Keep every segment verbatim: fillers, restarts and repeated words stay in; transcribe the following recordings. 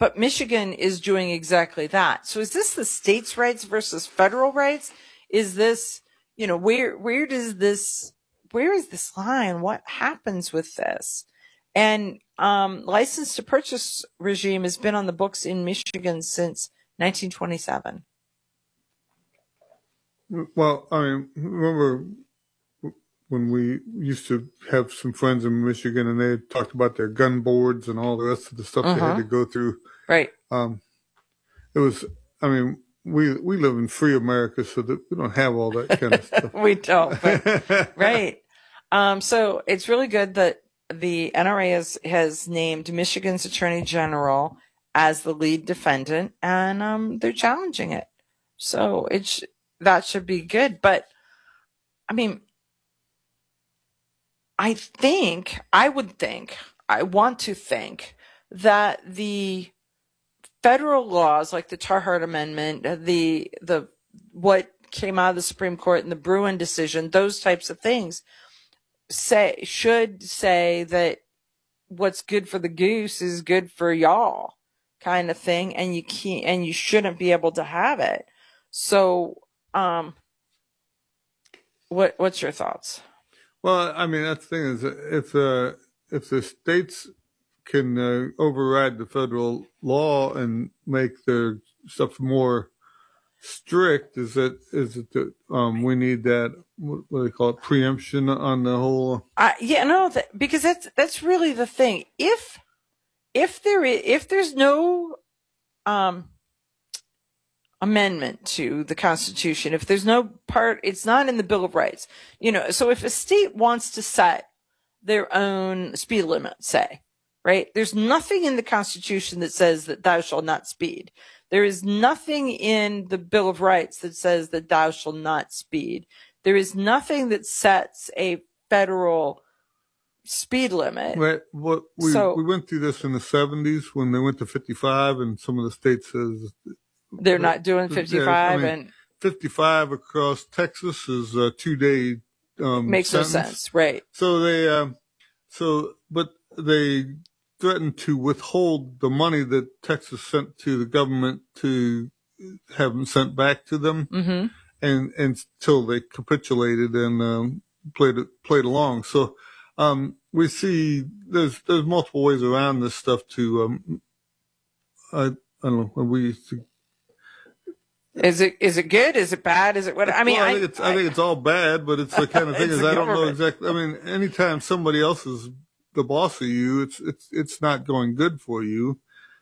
but Michigan is doing exactly that. So is this the states' rights versus federal rights? Is this, you know, where, where does this, where is this line? What happens with this? And, um, license to purchase regime has been on the books in Michigan since nineteen twenty-seven. Well, I mean, remember when we used to have some friends in Michigan and they talked about their gun boards and all the rest of the stuff uh-huh. they had to go through. Right. Um, it was, I mean, we, we live in free America, so that we don't have all that kind of stuff. We don't, but, right. Um, so it's really good that the N R A has, has named Michigan's Attorney General as the lead defendant, and, um, they're challenging it. So it's, that should be good. But I mean, I think, I would think, I want to think that the federal laws like the Tarhart Amendment, the, the, what came out of the Supreme Court in the Bruin decision, those types of things say, should say that what's good for the goose is good for y'all kind of thing. And you can't, and you shouldn't be able to have it. So, um, what, what's your thoughts? Well, I mean, that's the thing is, if uh, if the states can uh, override the federal law and make their stuff more strict, is it is it that um, we need that, what do they call it, preemption on the whole? Uh, yeah, no, that, because that's that's really the thing. If if there is, if there's no um. amendment to the Constitution, if there's no part, it's not in the Bill of Rights, you know, so if a state wants to set their own speed limit, say, right, there's nothing in the Constitution that says that thou shalt not speed. There is nothing in the Bill of Rights that says that thou shalt not speed. There is nothing that sets a federal speed limit. Right. What we, so, we went through this in the seventies when they went to fifty-five, and some of the states says they're not doing fifty-five, yeah, I mean, and fifty-five across Texas is a two day, um, makes sentence. no sense. Right. So they, um, so, but they threatened to withhold the money that Texas sent to the government to have them sent back to them. Mm-hmm. And, and until they capitulated and, um, played, played along. So, um, we see there's, there's multiple ways around this stuff to, um, I, I don't know, we used to, Is it is it good? Is it bad? Is it what? I mean, well, I, I, think it's, I, I think it's all bad, but it's the kind of thing is I don't know exactly. I mean, anytime somebody else is the boss of you, it's it's it's not going good for you.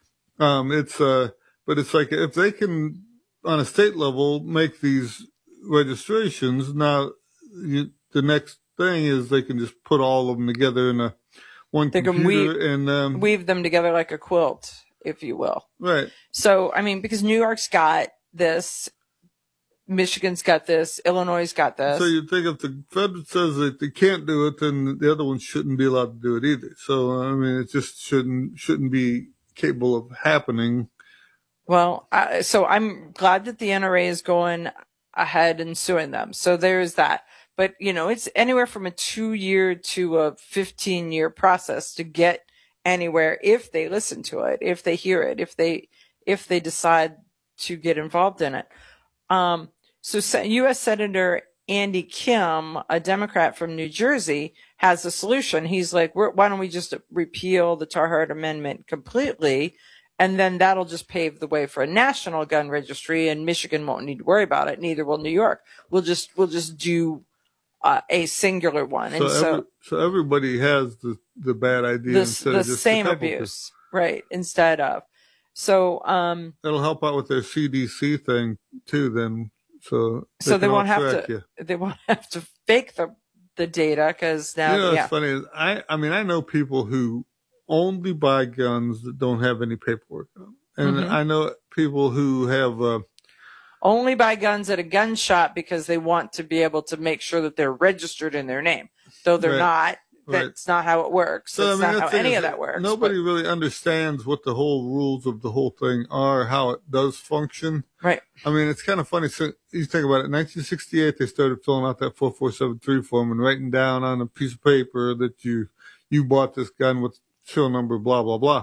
Um, it's uh, but it's like if they can on a state level make these registrations, now you, the next thing is they can just put all of them together in a one they computer can weave, and um, weave them together like a quilt, if you will. Right. So I mean, because New York's got this, Michigan's got this, Illinois' got this. So you think if the fed says that they can't do it, then the other ones shouldn't be allowed to do it either. So I mean, it just shouldn't shouldn't be capable of happening. Well, uh, so I'm glad that the N R A is going ahead and suing them. So there's that. But you know, it's anywhere from a two-year to a fifteen-year process to get anywhere if they listen to it, if they hear it, if they if they decide to get involved in it. Um, so U S Senator Andy Kim, a Democrat from New Jersey, has a solution. He's like, We're, why don't we just repeal the Tarhart Amendment completely? And then that'll just pave the way for a national gun registry, and Michigan won't need to worry about it. Neither will New York. We'll just, we'll just do uh, a singular one. So, and so, every, so everybody has the, the bad idea the, instead the of just same abuse, right? Instead of. So, um, that'll help out with their C D C thing too, then. So, they, so they won't have to, you. they won't have to fake the, the data. Cause now, you know, yeah. it's funny. I, I mean, I know people who only buy guns that don't have any paperwork on them. And Mm-hmm. I know people who have, uh, only buy guns at a gun shop because they want to be able to make sure that they're registered in their name. Though they're right. not. That's right. not how it works. So, That's I mean, not how any of that works. Nobody but, really understands what the whole rules of the whole thing are, how it does function. Right. I mean, it's kind of funny. So you think about it. In nineteen sixty-eight, they started filling out that four four seven three form and writing down on a piece of paper that you, you bought this gun with serial number, blah, blah, blah.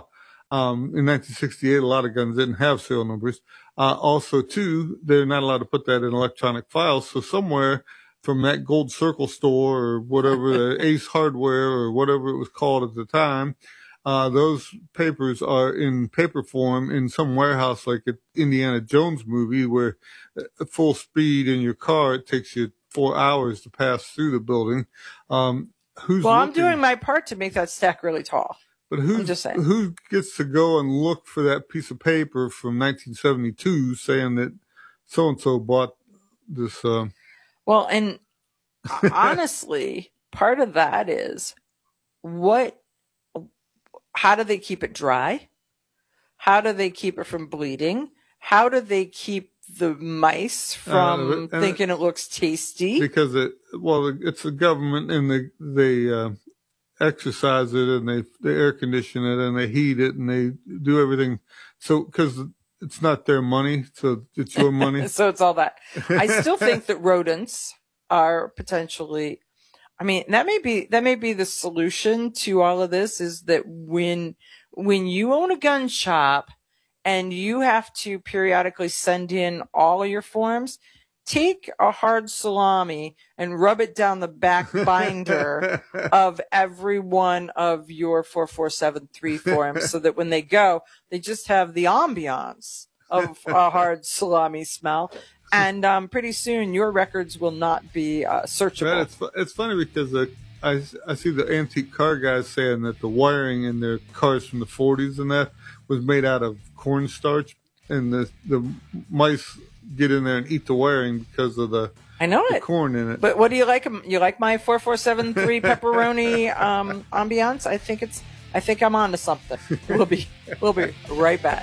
Um, in nineteen sixty-eight, a lot of guns didn't have serial numbers. Uh, also, too, they're not allowed to put that in electronic files. So somewhere from that Gold Circle store or whatever, the Ace Hardware or whatever it was called at the time, uh, those papers are in paper form in some warehouse like an Indiana Jones movie where at full speed in your car, it takes you four hours to pass through the building. Um, who's well, looking? I'm doing my part to make that stack really tall. But who who gets to go and look for that piece of paper from nineteen seventy-two saying that so-and-so bought this? Uh... Well, and honestly, part of that is what, how do they keep it dry? How do they keep it from bleeding? How do they keep the mice from uh, thinking it looks tasty? Because it, well, it's the government and they, they, uh, exercise it and they, they air condition it and they heat it and they do everything. So, cause it's not their money. So it's your money. So it's all that. I still think that rodents are potentially, I mean, that may be, that may be the solution to all of this is that when, when you own a gun shop and you have to periodically send in all of your forms, take a hard salami and rub it down the back binder of every one of your four four seven three forms so that when they go, they just have the ambiance of a hard salami smell. And um, pretty soon your records will not be uh, searchable. Man, it's, it's funny because uh, I, I see the antique car guys saying that the wiring in their cars from the forties and that was made out of cornstarch, and the, the mice get in there and eat the wiring because of the I know the it corn in it. But what do you like? You like my four four seven three pepperoni um, ambiance? I think it's. I think I'm on to something. We'll be we'll be right back.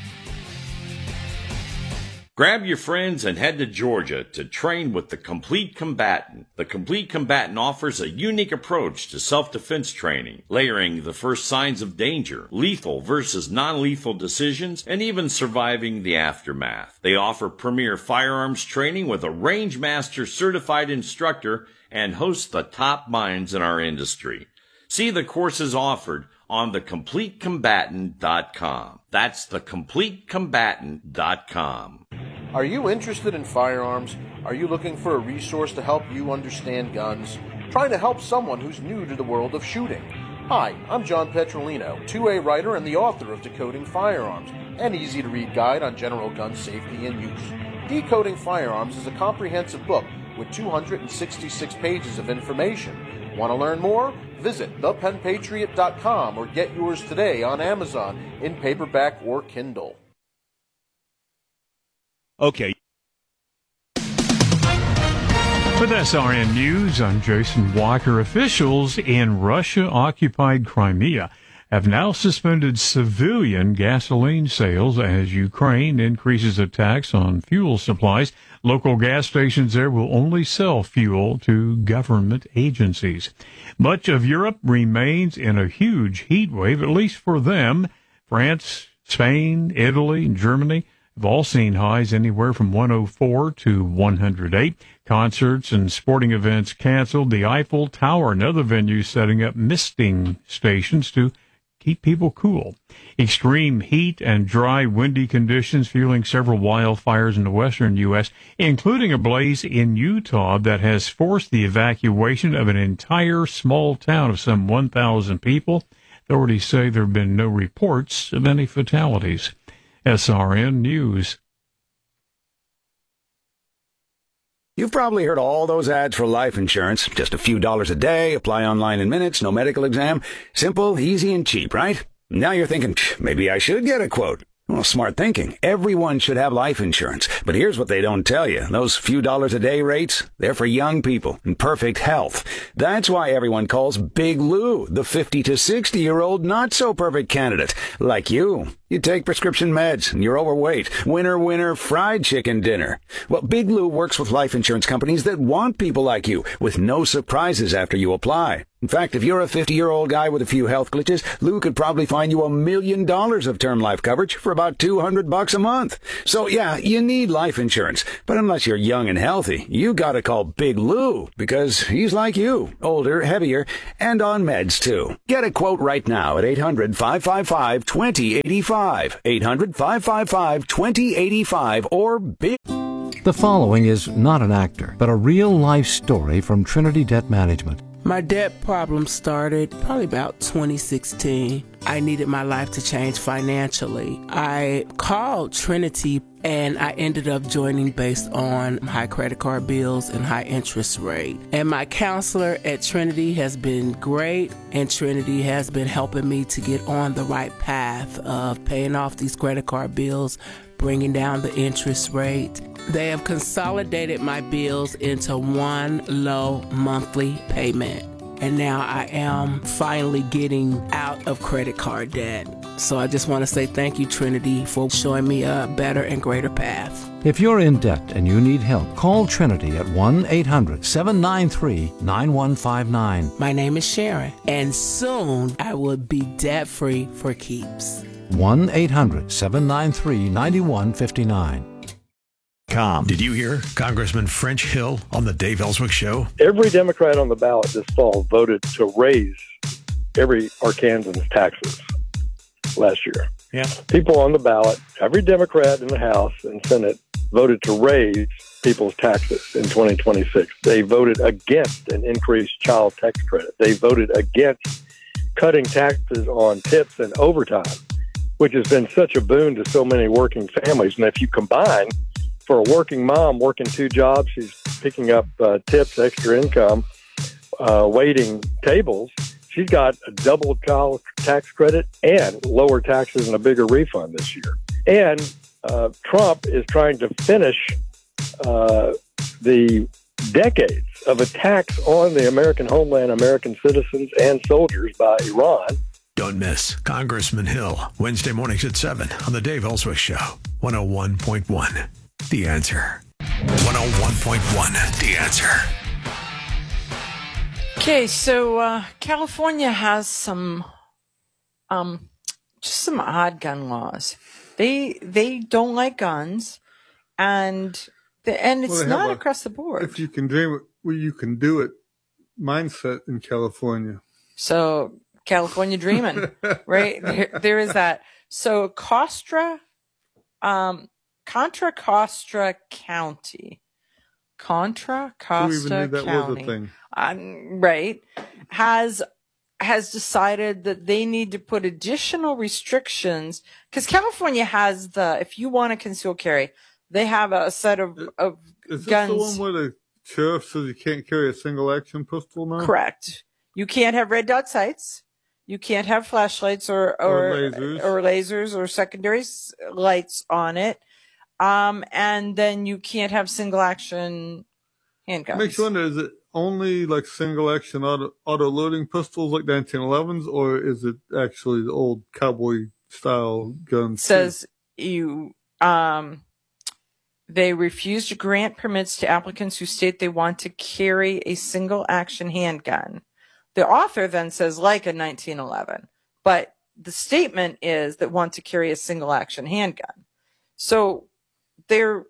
Grab your friends and head to Georgia to train with the Complete Combatant. The Complete Combatant offers a unique approach to self-defense training, layering the first signs of danger, lethal versus non-lethal decisions, and even surviving the aftermath. They offer premier firearms training with a Range Master certified instructor and host the top minds in our industry. See the courses offered on the complete combatant dot com. That's the complete combatant dot com. Are you interested in firearms? Are you looking for a resource to help you understand guns? Trying to help someone who's new to the world of shooting? Hi, I'm John Petrolino, two A writer and the author of Decoding Firearms, an easy-to-read guide on general gun safety and use. Decoding Firearms is a comprehensive book with two hundred sixty-six pages of information. Want to learn more? Visit the pen patriot dot com or get yours today on Amazon in paperback or Kindle. Okay. With S R N News, I'm Jason Walker. Officials in Russia-occupied Crimea have now suspended civilian gasoline sales as Ukraine increases attacks on fuel supplies. Local gas stations there will only sell fuel to government agencies. Much of Europe remains in a huge heat wave, at least for them. France, Spain, Italy, and Germany have all seen highs anywhere from one oh four to one hundred eight. Concerts and sporting events canceled. The Eiffel Tower and other venues setting up misting stations to keep people cool. Extreme heat and dry, windy conditions fueling several wildfires in the western U S, including a blaze in Utah that has forced the evacuation of an entire small town of some one thousand people. Authorities say there have been no reports of any fatalities. S R N News. You've probably heard all those ads for life insurance. Just a few dollars a day, apply online in minutes, no medical exam. Simple, easy, and cheap, right? Now you're thinking, maybe I should get a quote. Well, smart thinking. Everyone should have life insurance. But here's what they don't tell you. Those few dollars a day rates, they're for young people in perfect health. That's why everyone calls Big Lou the fifty to sixty-year-old not-so-perfect candidate, like you. You take prescription meds and you're overweight. Winner, winner, fried chicken dinner. Well, Big Lou works with life insurance companies that want people like you with no surprises after you apply. In fact, if you're a fifty-year-old guy with a few health glitches, Lou could probably find you a million dollars of term life coverage for about two hundred bucks a month. So yeah, you need life insurance. But unless you're young and healthy, you gotta call Big Lou because he's like you, older, heavier, and on meds too. Get a quote right now at eight hundred, five five five, two zero eight five. eight hundred, five five five, two zero eight five or Big. The following is not an actor, but a real-life story from Trinity Debt Management. My debt problem started probably about twenty sixteen. I needed my life to change financially. I called Trinity and I ended up joining based on high credit card bills and high interest rate. And my counselor at Trinity has been great, and Trinity has been helping me to get on the right path of paying off these credit card bills, bringing down the interest rate. They have consolidated my bills into one low monthly payment. And now I am finally getting out of credit card debt. So I just want to say thank you, Trinity, for showing me a better and greater path. If you're in debt and you need help, call Trinity at one eight hundred, seven nine three, nine one five nine. My name is Sharon, and soon I will be debt-free for keeps. one eight hundred, seven nine three, nine one five nine. Com. Did you hear Congressman French Hill on the Dave Ellswick Show? Every Democrat on the ballot this fall voted to raise every Arkansan's taxes last year. Yeah. People on the ballot, every Democrat in the House and Senate voted to raise people's taxes in twenty twenty-six. They voted against an increased child tax credit. They voted against cutting taxes on tips and overtime, which has been such a boon to so many working families. And if you combine, for a working mom working two jobs, she's picking up uh, tips, extra income, uh, waiting tables. She's got a double child tax credit and lower taxes and a bigger refund this year. And uh, Trump is trying to finish uh, the decades of attacks on the American homeland, American citizens, and soldiers by Iran. Don't miss Congressman Hill, Wednesday mornings at seven on the Dave Ellswick Show, one oh one point one. The Answer. one oh one point one. The Answer. Okay, so uh, California has some, um, just some odd gun laws. They they don't like guns, and the, and it's well, not a, across the board. If you can dream it, well, you can do it. Mindset in California. So California dreaming, right? There, there is that. So Costra, um. Contra Costa County, Contra Costa County, um, right, has has decided that they need to put additional restrictions because California has the if you want to conceal carry, they have a set of of Is guns. Is this the one where the sheriff says you can't carry a single action pistol now? Correct. You can't have red dot sights. You can't have flashlights or or or lasers or, lasers or secondary lights on it. Um, and then you can't have single action handguns. Makes you wonder, is it only like single action auto, auto loading pistols like nineteen elevens, or is it actually the old cowboy style guns? It says you, um, they refuse to grant permits to applicants who state they want to carry a single action handgun. The author then says like a nineteen eleven, but the statement is that want to carry a single action handgun. So, They're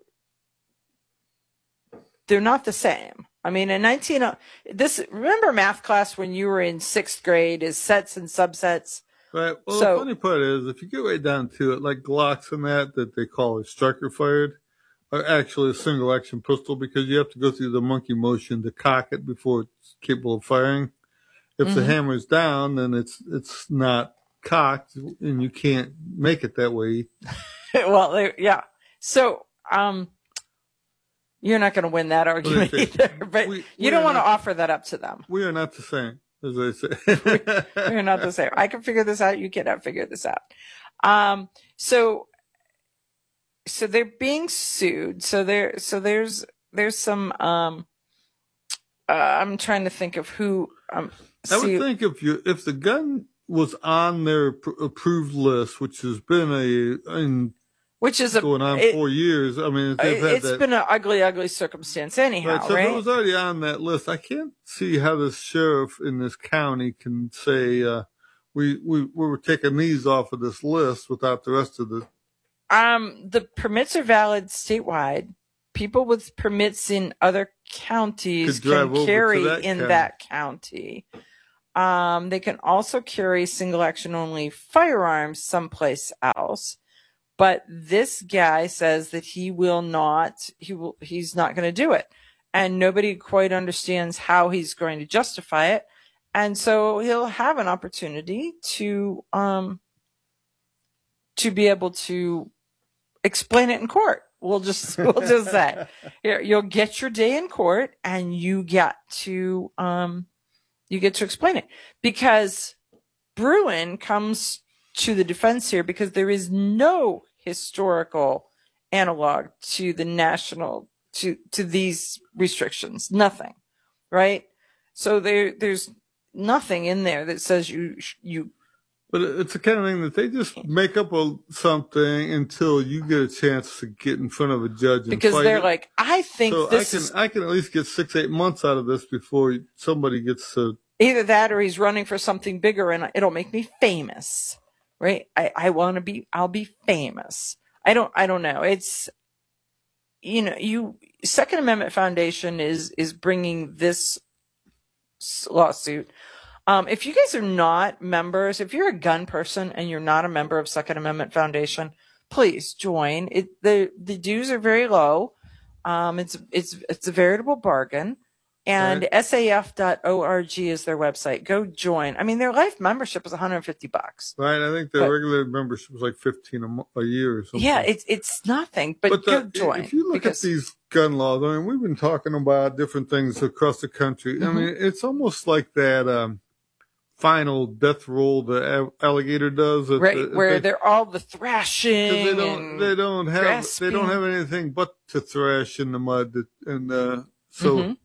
they're not the same. I mean, in nineteen this remember math class when you were in sixth grade is sets and subsets. Right. Well, so, the funny part is, if you get right down to it, like Glocks and that that they call a striker fired, are actually a single action pistol because you have to go through the monkey motion to cock it before it's capable of firing. If mm-hmm. the hammer's down, then it's it's not cocked, and you can't make it that way. Well, yeah. So, um, you're not going to win that argument either, but we, you don't want to offer that up to them. We are not the same, as I say. we are not the same. I can figure this out. You cannot figure this out. Um, so, so they're being sued. So there, so there's, there's some, um, uh, I'm trying to think of who, um, I would think if you, if the gun was on their pr- approved list, which has been a in which is a, going on it, for years. I mean, they've had it's that, been an ugly, ugly circumstance anyhow, right? So right? if it was already on that list, I can't see how the sheriff in this county can say uh, we we we were taking these off of this list without the rest of the. Um, the permits are valid statewide. People with permits in other counties can carry that in county. that county. Um, they can also carry single action only firearms someplace else. But this guy says that he will not, he will, he's not going to do it. And nobody quite understands how he's going to justify it. And so he'll have an opportunity to, um, to be able to explain it in court. We'll just, we'll just say, here, you'll get your day in court and you get to, um, you get to explain it, because Bruen comes to the defense here because there is no historical analog to the national, to, to these restrictions. Nothing. Right? So there, there's nothing in there that says you, you, but it's the kind of thing that they just make up a, something until you get a chance to get in front of a judge and because fight they're it. like, I think so this I can, is, I can at least get six, eight months out of this before somebody gets to. Either that or he's running for something bigger and it'll make me famous, right? I, I want to be, I'll be famous. I don't, I don't know. It's, you know, you, Second Amendment Foundation is, is bringing this lawsuit. Um, if you guys are not members, if you're a gun person and you're not a member of Second Amendment Foundation, please join. It, the, the dues are very low. Um, it's, it's, it's a veritable bargain. And right. S A F dot org is their website. Go join. I mean, their life membership is one hundred fifty bucks. Right. I think their but, regular membership was like fifteen a, mo- a year or something. Yeah, it's it's nothing. But, but the, go join. If you look because, at these gun laws, I mean, we've been talking about different things across the country. Mm-hmm. I mean, it's almost like that um, final death roll the alligator does, at right? The, where they, they're all the thrashing. They don't. They don't have. grasping. They don't have anything but to thrash in the mud, and uh, so. Mm-hmm.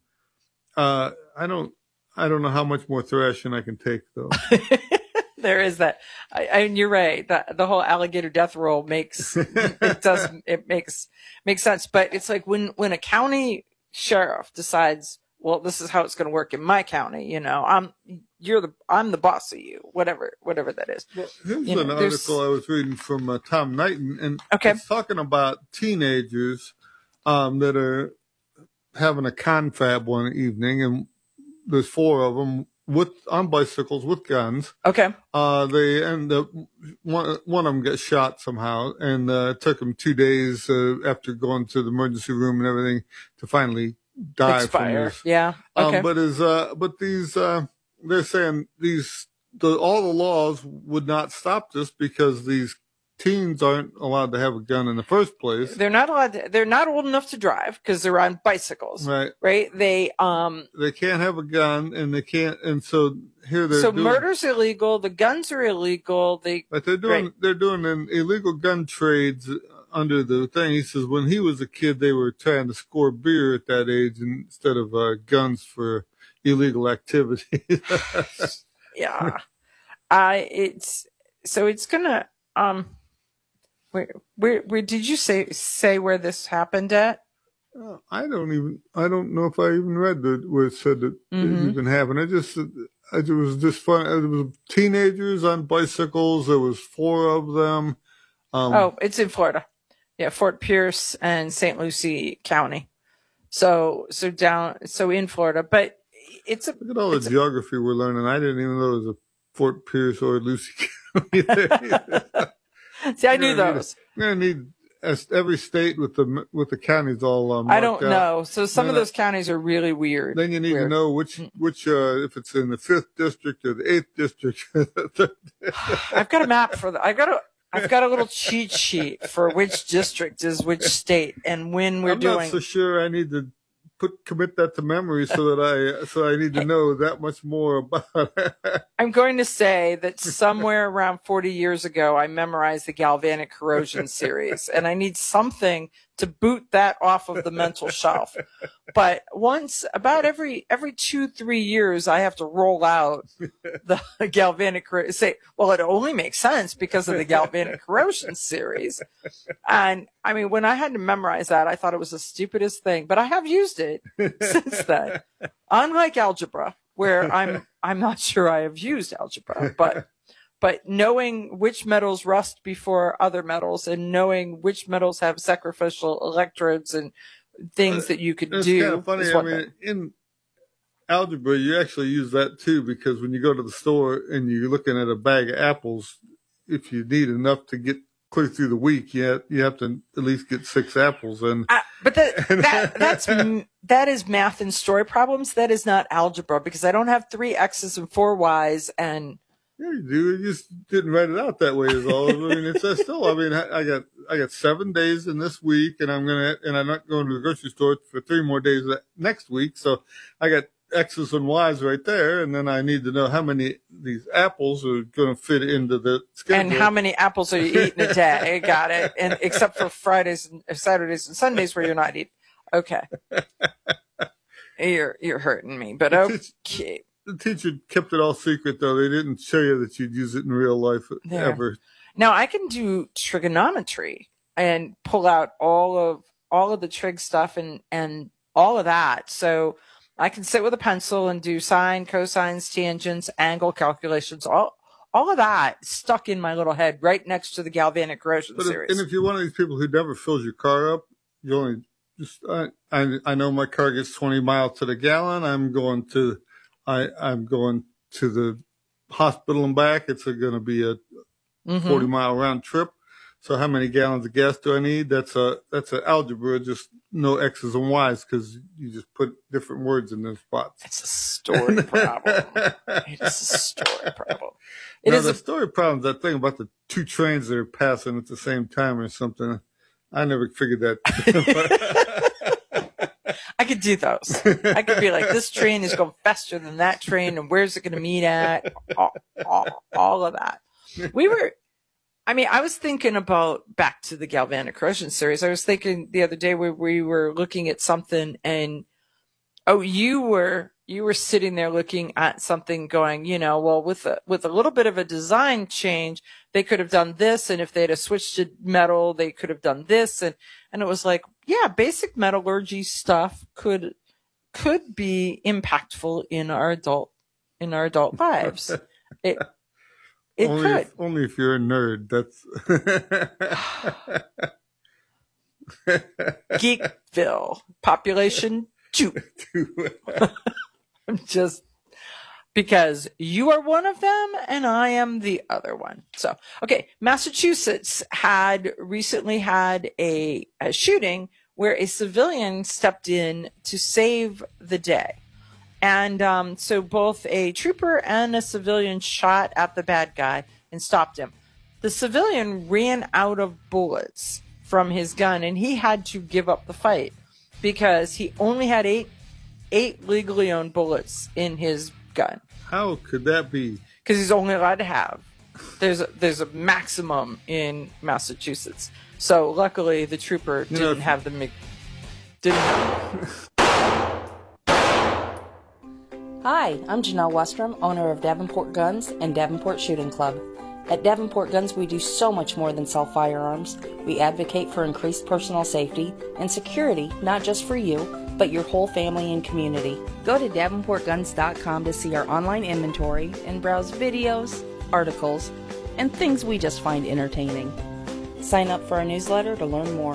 Uh, I don't, I don't know how much more thrashing I can take though. There is that. I, I, and you're right. The, the whole alligator death roll makes, it does, it makes, makes sense. But it's like when, when a county sheriff decides, well, this is how it's going to work in my county, you know, I'm, you're the, I'm the boss of you, whatever, whatever that is. Well, here's you an know, article I was reading from uh, Tom Knighton, and okay. it's talking about teenagers, um, that are having a confab one evening, and there's four of them with on bicycles with guns. Okay. Uh, they end up one one of them got shot somehow, and uh, it took them two days uh, after going to the emergency room and everything to finally die Expire. from this. Yeah. Okay. Um, but is uh, but these uh, they're saying these the all the laws would not stop this because these teens aren't allowed to have a gun in the first place. They're not allowed to, they're not old enough to drive because they're on bicycles. Right. Right. They, um, they can't have a gun and they can't, and so here they're so doing, murder's illegal. The guns are illegal. They, but they're doing, right. they're doing an illegal gun trades under the thing. He says when he was a kid, they were trying to score beer at that age instead of uh, guns for illegal activity. Yeah. I, it's, so it's gonna, um, Where, where, where did you say say where this happened at? Uh, I don't even. I don't know if I even read the where it said that Mm-hmm. it even happened. I just. It was just fun. It was teenagers on bicycles. There was four of them. Um, oh, it's in Florida. Yeah, Fort Pierce and Saint Lucie County. So so down so in Florida, but it's a look at all the geography a, we're learning. I didn't even know there was a Fort Pierce or Lucie County there. See, I knew those. You're gonna need every state with the with the counties all. Um, I don't out. know. So some then of those counties are really weird. Then you need weird. to know which which uh, if it's in the fifth district or the eighth district. I've got a map for the. I got a. I've got a little cheat sheet for which district is which state and when we're I'm doing. I'm not so sure. I need to put commit that to memory so that I so I need to know that much more about it. I'm going to say that somewhere around forty years ago, I memorized the galvanic corrosion series, and I need something to boot that off of the mental shelf. But once, about every every two, three years, I have to roll out the galvanic, say, well, it only makes sense because of the galvanic corrosion series. And I mean, when I had to memorize that, I thought it was the stupidest thing, but I have used it since then. Unlike algebra, where I'm I'm not sure I have used algebra, but But knowing which metals rust before other metals and knowing which metals have sacrificial electrodes and things that you could it's do. It's kind of funny. I mean, thing. in algebra, you actually use that too, because when you go to the store and you're looking at a bag of apples, if you need enough to get clear through the week, you have, you have to at least get six apples. And uh, but that, that that's that is math and story problems. That is not algebra, because I don't have three X's and four Y's and. Yeah, you do. You just didn't write it out that way is all. I mean, it's uh, still, I mean, I, I got, I got seven days in this week and I'm going to, and I'm not going to the grocery store for three more days next week. So I got X's and Y's right there. And then I need to know how many these apples are going to fit into the schedule. And how many apples are you eating a day? Got it. And except for Fridays and Saturdays and Sundays where you're not eating. Okay. You're, you're hurting me, but okay. The teacher kept it all secret, though. They didn't show you that you'd use it in real life there. ever. Now I can do trigonometry and pull out all of all of the trig stuff and and all of that. So I can sit with a pencil and do sine, cosines, tangents, angle calculations. All all of that stuck in my little head, right next to the galvanic corrosion but series. If, and if you're one of these people who never fills your car up, you only just I I, I know my car gets twenty miles to the gallon. I'm going to. I, I'm going to the hospital and back. It's going to be a mm-hmm. forty mile round trip. So how many gallons of gas do I need? That's a, that's an algebra, just no X's and Y's, because you just put different words in those spots. It's a story problem. It is a story problem. It now, is the a story problem, that thing about the two trains that are passing at the same time or something. I never figured that. I could do those. I could be like, this train is going faster than that train, and where's it going to meet at? All, all, all of that. We were, I mean, I was thinking about back to the galvanic corrosion series. I was thinking the other day where we were looking at something, and oh, you were you were sitting there looking at something, going, you know, well, with a with a little bit of a design change, they could have done this, and if they'd have switched to metal, they could have done this, and and it was like, yeah, basic metallurgy stuff could could be impactful in our adult in our adult lives. It it only could if, only if you're a nerd. That's Geekville population two. I'm just because you are one of them and I am the other one. So, okay, Massachusetts had recently had a, a shooting where a civilian stepped in to save the day. And um, so both a trooper and a civilian shot at the bad guy and stopped him. The civilian ran out of bullets from his gun, and he had to give up the fight because he only had eight eight legally owned bullets in his gun. How could that be? Because he's only allowed to have. There's a, there's a maximum in Massachusetts. So luckily, the trooper didn't you know, have the mi- didn't. Have Hi, I'm Janelle Westrom, owner of Davenport Guns and Davenport Shooting Club. At Davenport Guns, we do so much more than sell firearms. We advocate for increased personal safety and security, not just for you, but your whole family and community. Go to davenport guns dot com to see our online inventory and browse videos, articles, and things we just find entertaining. Sign up for our newsletter to learn more.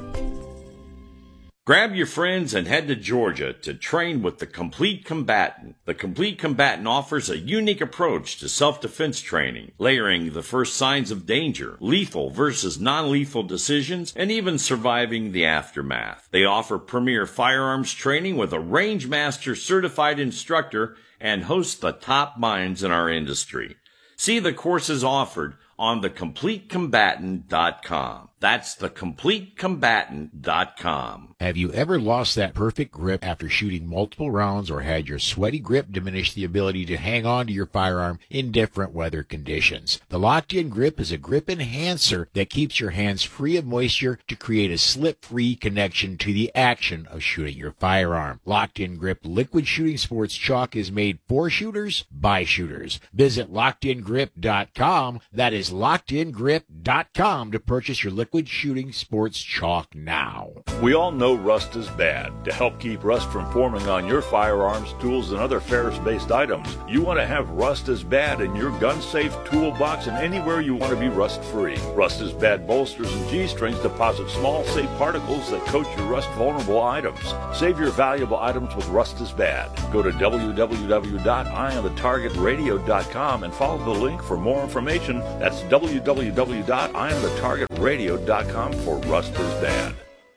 Grab your friends and head to Georgia to train with the Complete Combatant. The Complete Combatant offers a unique approach to self-defense training, layering the first signs of danger, lethal versus non-lethal decisions, and even surviving the aftermath. They offer premier firearms training with a Range Master certified instructor and host the top minds in our industry. See the courses offered on the complete combatant dot com. That's the complete combatant dot com. Have you ever lost that perfect grip after shooting multiple rounds or had your sweaty grip diminish the ability to hang on to your firearm in different weather conditions? The Locked-In Grip is a grip enhancer that keeps your hands free of moisture to create a slip-free connection to the action of shooting your firearm. Locked-In Grip Liquid Shooting Sports Chalk is made for shooters by shooters. Visit locked in grip dot com. That is locked in grip dot com to purchase your liquid shooting sports chalk now. We all know rust is bad. To help keep rust from forming on your firearms, tools, and other ferrous-based items, you want to have Rust is Bad in your gun-safe toolbox and anywhere you want to be rust-free. Rust is Bad bolsters and G-strings deposit small, safe particles that coat your rust-vulnerable items. Save your valuable items with Rust is Bad. Go to w w w dot eye on the target radio dot com and follow the link for more information. That's w w w dot eye on the target radio dot com for Rust is Bad.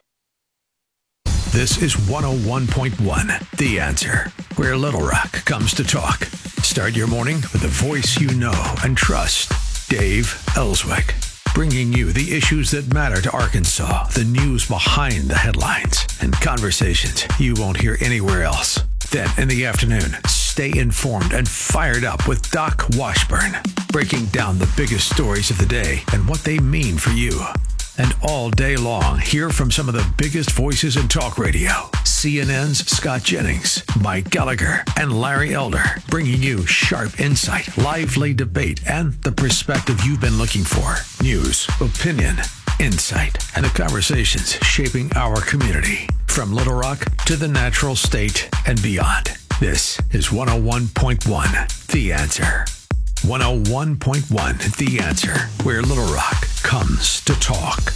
This is one oh one point one, The Answer, where Little Rock comes to talk. Start your morning with the voice you know and trust, Dave Ellswick, bringing you the issues that matter to Arkansas, the news behind the headlines, and conversations you won't hear anywhere else. Then in the afternoon, stay informed and fired up with Doc Washburn, breaking down the biggest stories of the day and what they mean for you. And all day long, hear from some of the biggest voices in talk radio. C N N's Scott Jennings, Mike Gallagher, and Larry Elder, bringing you sharp insight, lively debate, and the perspective you've been looking for. News, opinion, insight, and the conversations shaping our community. From Little Rock to the natural state and beyond. This is one oh one point one, The Answer. one oh one point one, The Answer, where Little Rock comes to talk.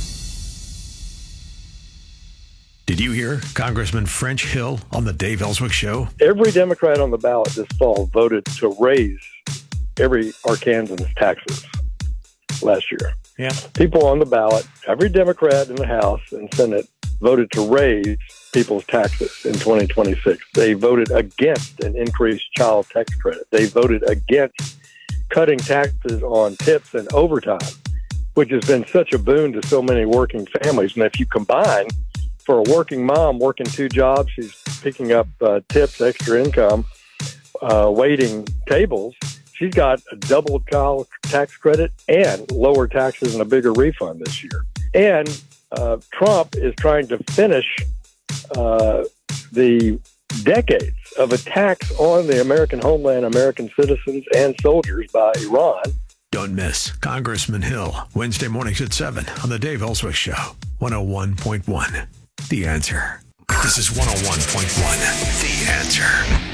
Did you hear Congressman French Hill on the Dave Ellswick Show? Every Democrat on the ballot this fall voted to raise every Arkansan's taxes last year. Yeah. People on the ballot, every Democrat in the House and Senate voted to raise people's taxes in twenty twenty-six. They voted against an increased child tax credit. They voted against cutting taxes on tips and overtime, which has been such a boon to so many working families. And if you combine, for a working mom working two jobs, she's picking up uh, tips, extra income, uh, waiting tables, she's got a double child tax credit and lower taxes and a bigger refund this year. And uh, Trump is trying to finish uh, the decades of attacks on the American homeland, American citizens, and soldiers by Iran. Don't miss Congressman Hill, Wednesday mornings at seven on the Dave Ellswick Show, one oh one point one, The Answer. This is one oh one point one, The Answer.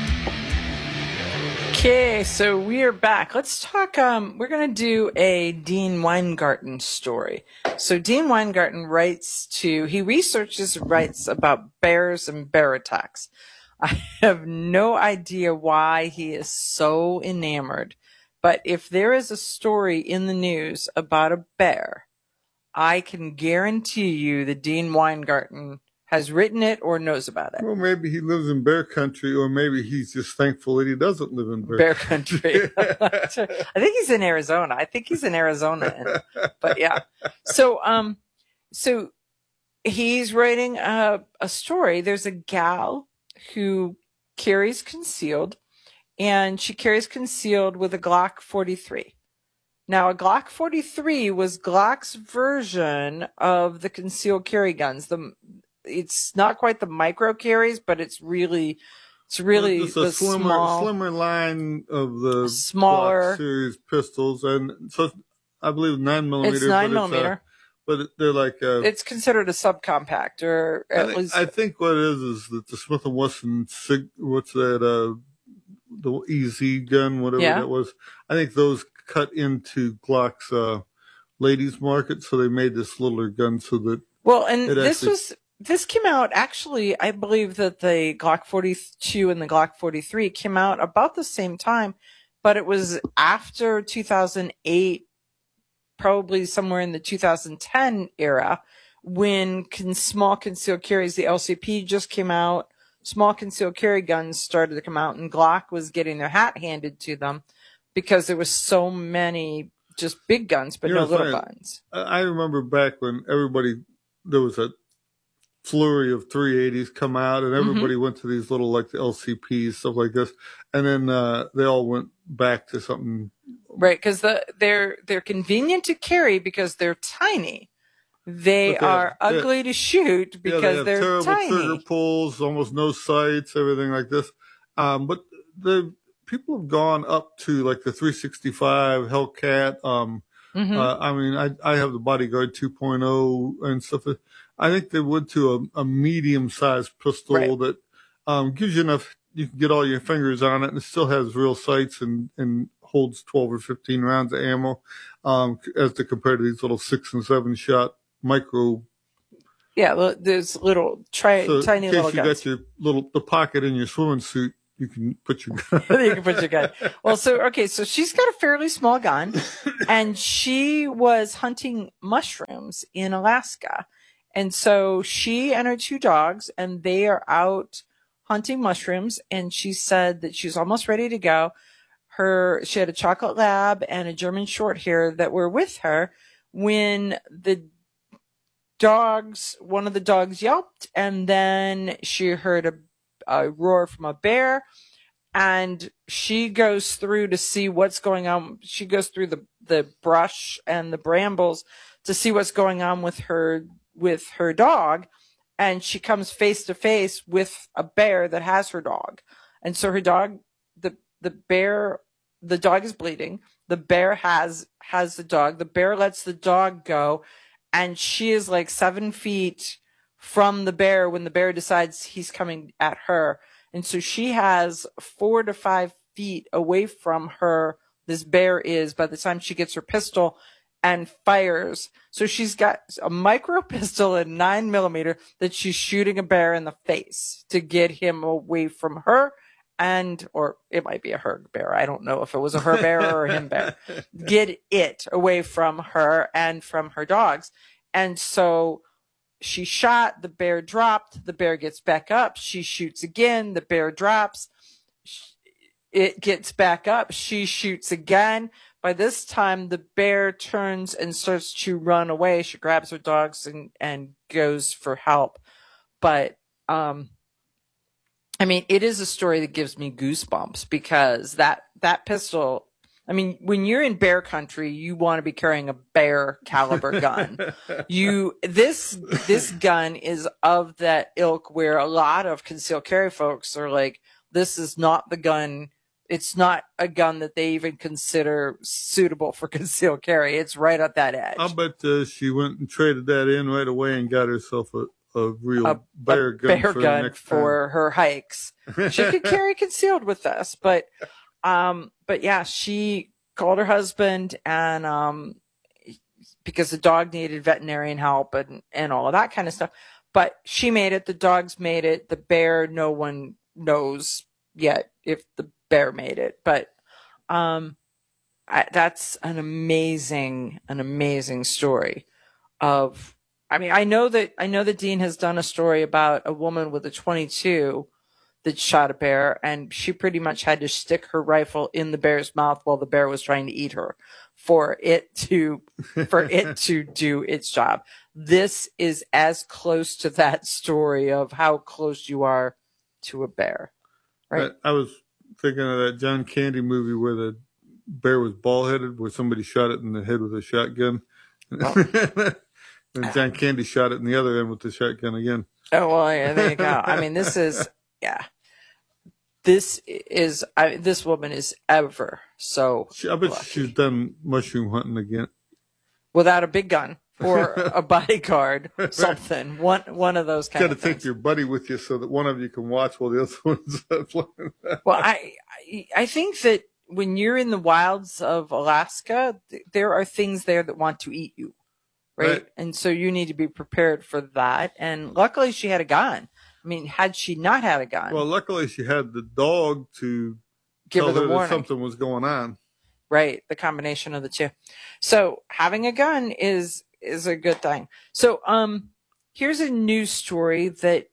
Okay, so we are back. Let's talk, um, we're going to do a Dean Weingarten story. So Dean Weingarten writes to, he researches and writes about bears and bear attacks. I have no idea why he is so enamored, but if there is a story in the news about a bear, I can guarantee you that Dean Weingarten has written it or knows about it. Well, maybe he lives in bear country, or maybe he's just thankful that he doesn't live in bear, bear country. I think he's in Arizona. I think he's in Arizona. But yeah. So, um, so he's writing a, a story. There's a gal who carries concealed, and she carries concealed with a Glock forty-three. Now, a Glock forty-three was Glock's version of the concealed carry guns. The It's not quite the micro carries, but it's really, it's really it's the a slimmer, small, slimmer line of the smaller Glock series pistols, and so I believe nine millimeter. It's nine but millimeter, it's, uh, but they're like uh, it's considered a subcompact, or at I think, least I think what it is is that the Smith and Wesson Sig, what's that? Uh, the E Z gun, whatever Yeah. that was. I think those cut into Glock's uh, ladies market, so they made this littler gun so that. Well, and it this actually, was. This came out, actually, I believe that the Glock forty-two and the Glock forty-three came out about the same time, but it was after two thousand eight, probably somewhere in the two thousand ten era, when con- small concealed carries, the L C P just came out, small concealed carry guns started to come out, and Glock was getting their hat handed to them because there was so many just big guns, but You no know, little funny, guns. I remember back when everybody, there was a flurry of three eighties come out, and everybody Mm-hmm. went to these little, like the L C Ps, stuff like this. And then uh, they all went back to something. Right, because the they're they're convenient to carry because they're tiny. They, But they are have- they- ugly to shoot because yeah, they have they're terrible tiny. trigger pulls, almost no sights, everything like this. Um, but the people have gone up to like the three sixty-five Hellcat. Um, Mhm. uh, I mean, I I have the Bodyguard two point oh and stuff. I think they went to a, a medium-sized pistol Right. that um, gives you enough. You can get all your fingers on it, and it still has real sights and and holds twelve or fifteen rounds of ammo, um, as to compare to these little six and seven shot micro. Yeah, li- there's little tri- So tiny in case little you guns. got your little the pocket in your swimming suit, you can put your gun. You can put your gun. Well, so okay, so she's got a fairly small gun, and she was hunting mushrooms in Alaska, and so she and her two dogs, and they are out hunting mushrooms, and she said that she's almost ready to go. Her she had a chocolate lab and a German short hair that were with her when the dogs, one of the dogs yelped, and then she heard a, a roar from a bear, and she goes through to see what's going on. She goes through the, the brush and the brambles to see what's going on with her, with her dog. And she comes face to face with a bear that has her dog. And so her dog, the, the bear, the dog is bleeding. The bear has, has the dog. The bear lets the dog go. And she is like seven feet from the bear when the bear decides he's coming at her. And so she has four to five feet away from her, this bear is, by the time she gets her pistol and fires. So she's got a micro pistol and nine millimeter that she's shooting a bear in the face to get him away from her. And, or it might be a her bear. I don't know if it was a her bear or a him bear. Get it away from her and from her dogs. And so she shot, the bear dropped, the bear gets back up, she shoots again, the bear drops, it gets back up, she shoots again. By this time, the bear turns and starts to run away. She grabs her dogs and, and goes for help. But, um, I mean, it is a story that gives me goosebumps because that, that pistol, I mean, when you're in bear country, you want to be carrying a bear caliber gun. You, this, this gun is of that ilk where a lot of concealed carry folks are like, this is not the gun. It's not a gun that they even consider suitable for concealed carry. It's right at that edge. I bet uh, she went and traded that in right away and got herself a, a real a, bear a gun bear for gun the next for her hikes. She could carry concealed with this, but, um, but yeah, she called her husband and, um, because the dog needed veterinarian help and, and all of that kind of stuff, but she made it. The dogs made it. The bear, no one knows yet if the bear made it, but, um, I, that's an amazing, an amazing story of, I mean, I know that, I know that Dean has done a story about a woman with a twenty-two that shot a bear, and she pretty much had to stick her rifle in the bear's mouth while the bear was trying to eat her for it to, for it to do its job. This is as close to that story of how close you are to a bear, right? I, I was thinking of that John Candy movie where the bear was bald headed, where somebody shot it in the head with a shotgun. Oh. And John Candy shot it in the other end with the shotgun again. Oh, well, yeah, there you go. I mean, this is, yeah. This is, I, this woman is ever so She, I bet lucky. she's done mushroom hunting again. Without a big gun or a bodyguard, something. One one of those kind Got to of things. take your buddy with you so that one of you can watch while the other one's playing. Well, I, I I think that when you're in the wilds of Alaska, th- there are things there that want to eat you, right? Right. And so you need to be prepared for that. And luckily, she had a gun. I mean, had she not had a gun, Well, luckily she had the dog to Give tell her the her that warning. something was going on. right? The combination of the two. So having a gun is is a good thing. So um, here's a news story that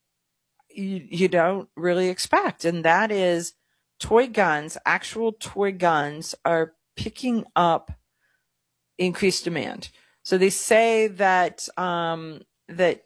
you you don't really expect, and that is toy guns. Actual toy guns are picking up increased demand. So they say that um, that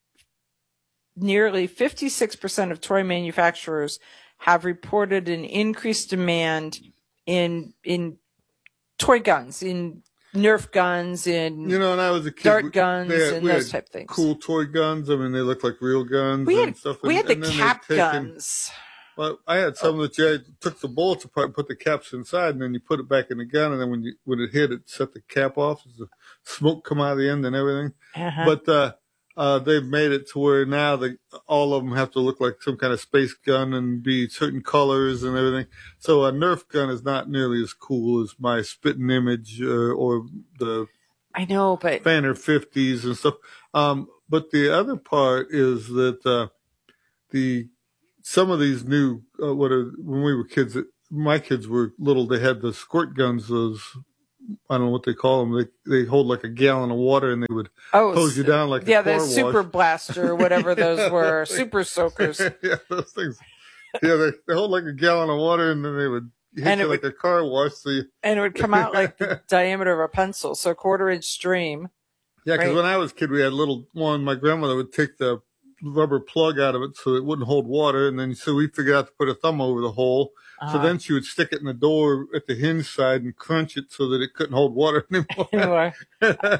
nearly fifty-six percent of toy manufacturers have reported an increased demand in in toy guns, in Nerf guns, in you know, and I was a kid, dart guns, had, and those type things. Cool toy guns. I mean, they look like real guns we and had, stuff. We and, had the and cap taken, guns. Well, I had some that you took the bullets apart and put the caps inside, and then you put it back in the gun, and then when you when it hit, it set the cap off, the smoke come out of the end and everything. Uh-huh. But uh, uh, they've made it to where now they, all of them have to look like some kind of space gun and be certain colors and everything. So a Nerf gun is not nearly as cool as my spitting image uh, or the I know, but Fanner fifties and stuff. Um, but the other part is that uh, the some of these new, uh, what are, when we were kids, my kids were little, they had the squirt guns, those, I don't know what they call them. They they hold like a gallon of water and they would oh, hose you down like yeah, a car the wash. super blaster, whatever those were, super soakers. Yeah, those things. Yeah, they, they hold like a gallon of water and then they would hit and you it like would, a car wash. So you, and it would come out like the diameter of a pencil, so a quarter inch stream. Yeah, because right? when I was a kid, we had a little one. My grandmother would take the rubber plug out of it so it wouldn't hold water, and then so we figured out to put a thumb over the hole. Uh-huh. So then she would stick it in the door at the hinge side and crunch it so that it couldn't hold water anymore. anymore.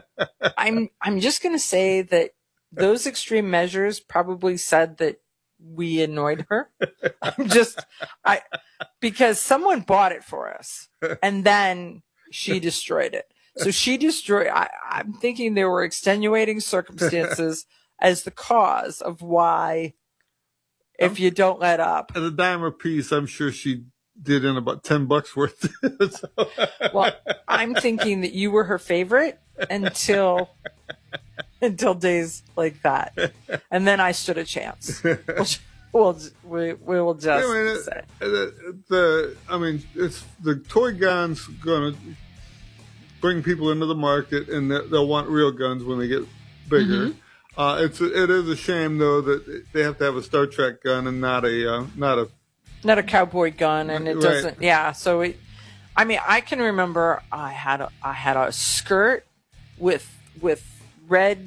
I'm I'm just gonna say that those extreme measures probably said that we annoyed her. I'm just I because someone bought it for us and then she destroyed it. So she destroyed. I, I'm thinking there were extenuating circumstances as the cause of why, if you don't let up. At a dime a piece, I'm sure she did in about ten bucks worth. So. Well, I'm thinking that you were her favorite until until days like that, and then I stood a chance. We'll, we'll we we will just yeah, I mean, say the, the I mean it's the toy guns going to bring people into the market, and they'll want real guns when they get bigger. Mm-hmm. Uh, it's it is a shame though that they have to have a Star Trek gun and not a uh, not a not a cowboy gun, and it right. doesn't. Yeah, so it. I mean, I can remember I had a I had a skirt with with red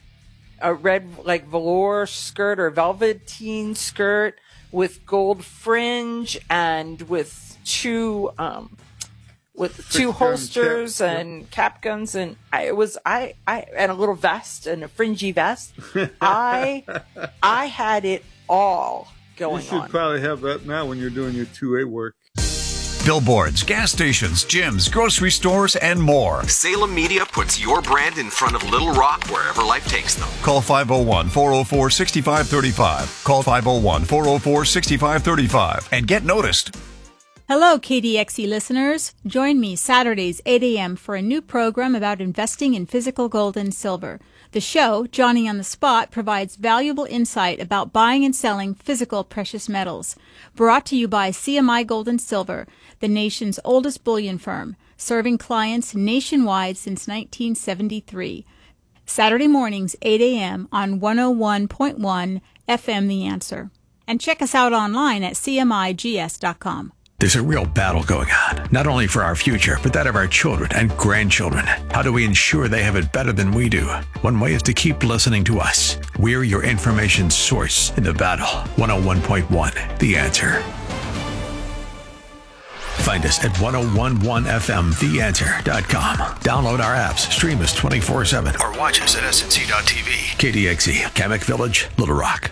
a red like velour skirt or velveteen skirt with gold fringe and with two um. with Six two holsters cap, and yep. cap guns, and I, it was I, I and a little vest and a fringy vest. I I had it all going on. You should on. probably have that now when you're doing your two A work. Billboards, gas stations, gyms, grocery stores, and more. Salem Media puts your brand in front of Little Rock wherever life takes them. Call five oh one, four oh four, six five three five. Call five oh one, four oh four, six five three five and get noticed. Hello, K D X E listeners. Join me Saturdays, eight a.m. for a new program about investing in physical gold and silver. The show, Johnny on the Spot, provides valuable insight about buying and selling physical precious metals. Brought to you by C M I Gold and Silver, the nation's oldest bullion firm, serving clients nationwide since nineteen seventy-three. Saturday mornings, eight a.m. on one oh one point one F M The Answer. And check us out online at C M I G S dot com. There's a real battle going on, not only for our future, but that of our children and grandchildren. How do we ensure they have it better than we do? One way is to keep listening to us. We're your information source in the battle. one oh one point one, The Answer. Find us at ten eleven F M the answer dot com. Download our apps, stream us twenty-four seven, or watch us at S N C dot T V. K D X E, Kamek Village, Little Rock.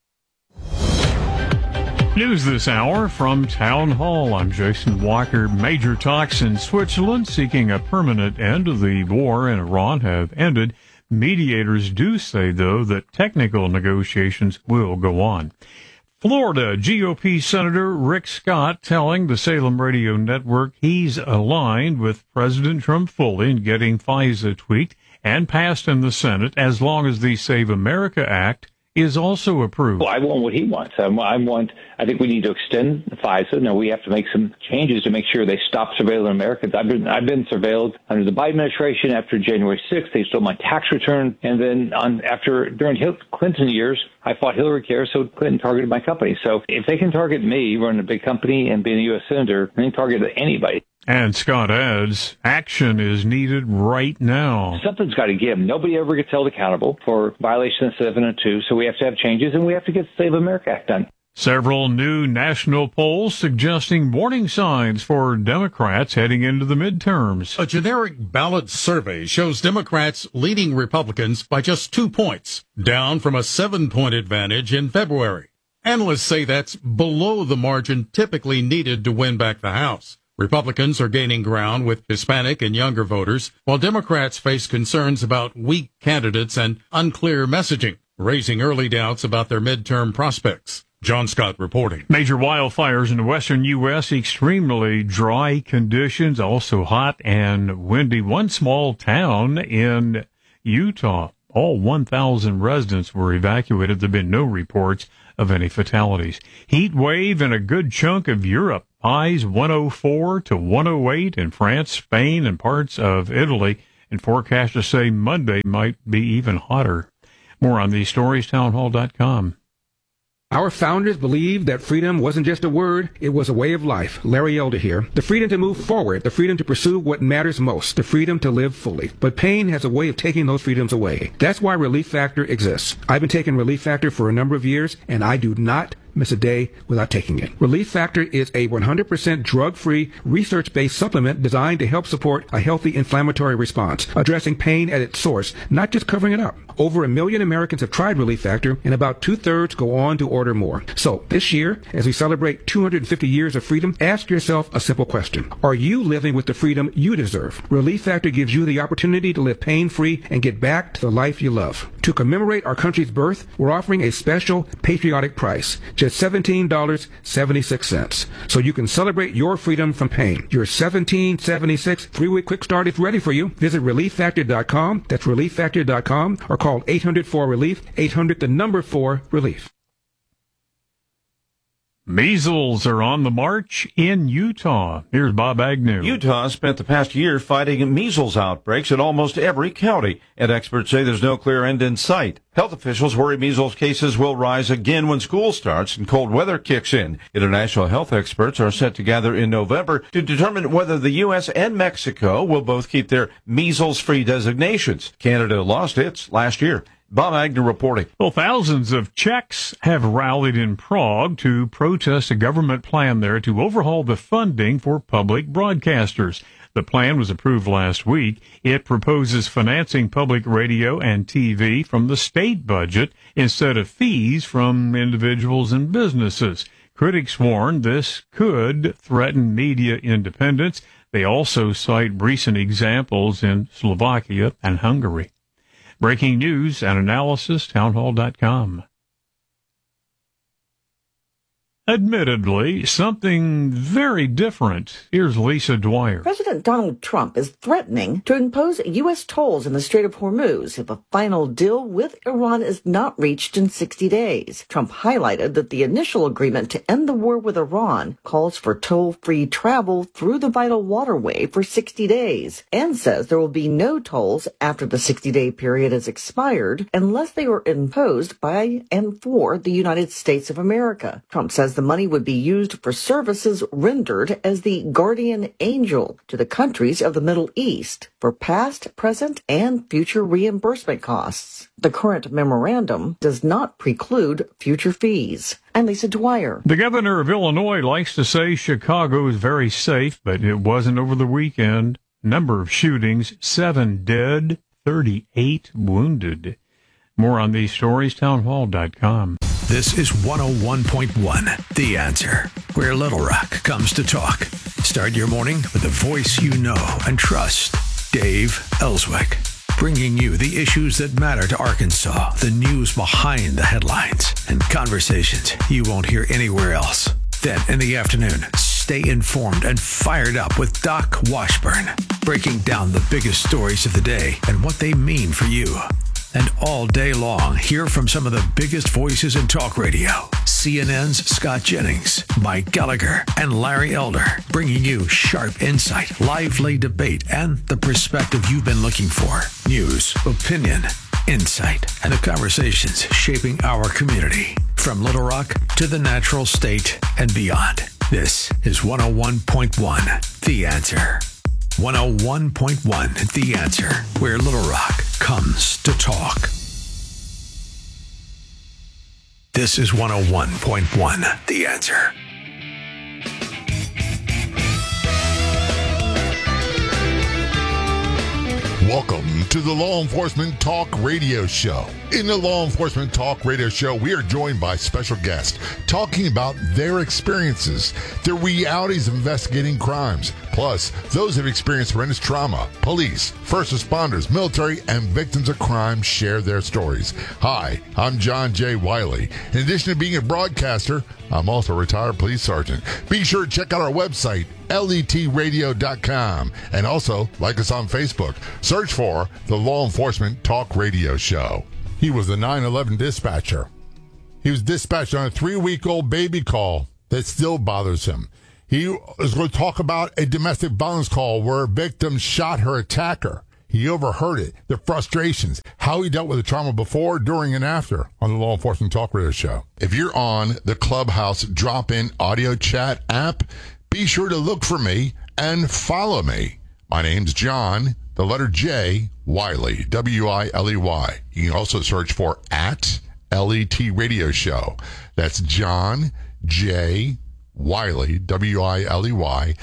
News this hour from Town Hall. I'm Jason Walker. Major talks in Switzerland seeking a permanent end to the war in Iran have ended. Mediators do say, though, that technical negotiations will go on. Florida G O P Senator Rick Scott telling the Salem Radio Network he's aligned with President Trump fully in getting FISA tweaked and passed in the Senate as long as the Save America Act is also approved. Well, I want what he wants. I want, I think we need to extend FISA. Now we have to make some changes to make sure they stop surveilling Americans. I've been, I've been surveilled under the Biden administration after January sixth. They stole my tax return. And then on, after, during Clinton years, I fought Hillary Care, so Clinton targeted my company. So if they can target me running a big company and being a U S senator, they can target anybody. And Scott adds, action is needed right now. Something's got to give. Nobody ever gets held accountable for violation of seven oh two, so we have to have changes, and we have to get the Save America Act done. Several new national polls suggesting warning signs for Democrats heading into the midterms. A generic ballot survey shows Democrats leading Republicans by just two points, down from a seven-point advantage in February. Analysts say that's below the margin typically needed to win back the House. Republicans are gaining ground with Hispanic and younger voters, while Democrats face concerns about weak candidates and unclear messaging, raising early doubts about their midterm prospects. John Scott reporting. Major wildfires in the western U S, extremely dry conditions, also hot and windy. One small town in Utah, all one thousand residents were evacuated. There have been no reports of any fatalities. Heat wave in a good chunk of Europe. Highs one oh four to one oh eight in France, Spain, and parts of Italy. And forecasters say Monday might be even hotter. More on these stories, townhall dot com. Our founders believed that freedom wasn't just a word, it was a way of life. Larry Elder here. The freedom to move forward, the freedom to pursue what matters most, the freedom to live fully. But pain has a way of taking those freedoms away. That's why Relief Factor exists. I've been taking Relief Factor for a number of years, and I do not miss a day without taking it. Relief Factor is a one hundred percent drug-free, research-based supplement designed to help support a healthy inflammatory response, addressing pain at its source, not just covering it up. Over a million Americans have tried Relief Factor, and about two-thirds go on to order more. So, this year, as we celebrate two hundred fifty years of freedom, ask yourself a simple question. Are you living with the freedom you deserve? Relief Factor gives you the opportunity to live pain-free and get back to the life you love. To commemorate our country's birth, we're offering a special patriotic price, just seventeen dollars and seventy-six cents. So you can celebrate your freedom from pain. Your seventeen dollars and seventy-six cents three-week quick start is ready for you. Visit relief factor dot com. That's relief factor dot com, or call eight hundred four relief, eight hundred the number four relief. Measles are on the march in Utah. Here's Bob Agnew. Utah spent the past year fighting measles outbreaks in almost every county, and experts say there's no clear end in sight. Health officials worry measles cases will rise again when school starts and cold weather kicks in. International health experts are set to gather in November to determine whether the U S and Mexico will both keep their measles-free designations. Canada lost its last year. Bob Agnew reporting. Well, thousands of Czechs have rallied in Prague to protest a government plan there to overhaul the funding for public broadcasters. The plan was approved last week. It proposes financing public radio and T V from the state budget instead of fees from individuals and businesses. Critics warn this could threaten media independence. They also cite recent examples in Slovakia and Hungary. Breaking news and analysis, townhall dot com. Admittedly, something very different. Here's Lisa Dwyer. President Donald Trump is threatening to impose U S tolls in the Strait of Hormuz if a final deal with Iran is not reached in sixty days. Trump highlighted that the initial agreement to end the war with Iran calls for toll-free travel through the vital waterway for sixty days and says there will be no tolls after the sixty-day period has expired unless they are imposed by and for the United States of America. Trump says the money would be used for services rendered as the guardian angel to the countries of the Middle East for past, present, and future reimbursement costs. The current memorandum does not preclude future fees. I'm Lisa Dwyer. The governor of Illinois likes to say Chicago is very safe, but it wasn't over the weekend. Number of shootings, seven dead, thirty-eight wounded. More on these stories, townhall dot com. This is one oh one point one, The Answer, where Little Rock comes to talk. Start your morning with the voice you know and trust, Dave Ellswick, bringing you the issues that matter to Arkansas, the news behind the headlines, and conversations you won't hear anywhere else. Then in the afternoon, stay informed and fired up with Doc Washburn, breaking down the biggest stories of the day and what they mean for you. And all day long, hear from some of the biggest voices in talk radio. C N N's Scott Jennings, Mike Gallagher, and Larry Elder, bringing you sharp insight, lively debate, and the perspective you've been looking for. News, opinion, insight, and the conversations shaping our community. From Little Rock to the natural state and beyond. This is one oh one point one, The Answer. one oh one point one, The Answer, where Little Rock comes to talk. This is one oh one point one, The Answer. Welcome to the Law Enforcement Talk Radio Show. In the Law Enforcement Talk Radio Show, we are joined by special guests talking about their experiences, the realities of investigating crimes, plus those who have experienced horrendous trauma. Police, first responders, military, and victims of crime share their stories. Hi, I'm John J. Wiley. In addition to being a broadcaster, I'm also a retired police sergeant. Be sure to check out our website, L E T radio dot com, and also like us on Facebook. Search for the Law Enforcement Talk Radio Show. He was a nine eleven dispatcher. He was dispatched on a three-week-old baby call that still bothers him. He is going to talk about a domestic violence call where a victim shot her attacker. He overheard it, the frustrations, how he dealt with the trauma before, during, and after on the Law Enforcement Talk Radio Show. If you're on the Clubhouse drop-in audio chat app, be sure to look for me and follow me. My name's John, the letter J, Wiley, W I L E Y. You can also search for at L E T Radio Show. That's John J. Wiley, W I L E Y,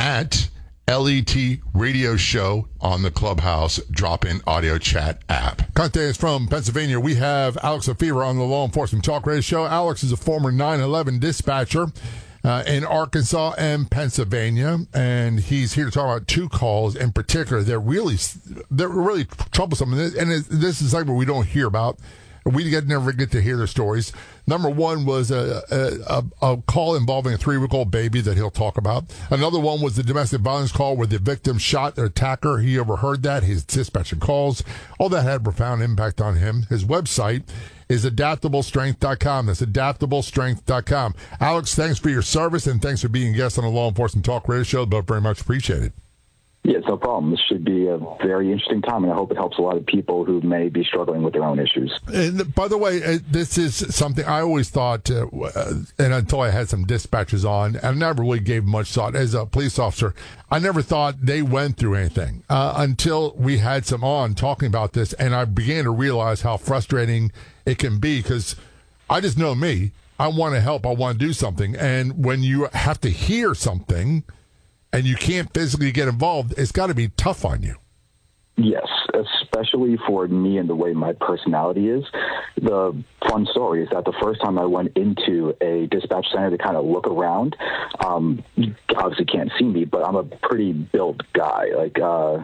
at L E T Radio Show on the Clubhouse drop-in audio chat app. Contact is from Pennsylvania. We have Alex Lefevre on the Law Enforcement Talk Radio Show. Alex is a former nine eleven dispatcher Uh, in Arkansas and Pennsylvania, and he's here to talk about two calls in particular. They're really, they're really troublesome, and this, and this is something we don't hear about. We get, never get to hear their stories. Number one was a, a, a call involving a three-week-old baby that he'll talk about. Another one was the domestic violence call where the victim shot their attacker. He overheard that. His dispatching calls. All that had a profound impact on him. His website is adaptable strength dot com. That's adaptable strength dot com. Alex, thanks for your service, and thanks for being a guest on the Law Enforcement Talk Radio Show. Both very much appreciated. Yeah, it's no problem. This should be a very interesting time, and I hope it helps a lot of people who may be struggling with their own issues. And by the way, uh, this is something I always thought, uh, and until I had some dispatchers on, I never really gave much thought. As a police officer, I never thought they went through anything uh, until we had some on talking about this, and I began to realize how frustrating it can be, because I just know me. I want to help. I want to do something. And when you have to hear something and you can't physically get involved, it's got to be tough on you. Yes, especially for me and the way my personality is. The fun story is that the first time I went into a dispatch center to kind of look around, um, you obviously can't see me, but I'm a pretty built guy. Like, uh,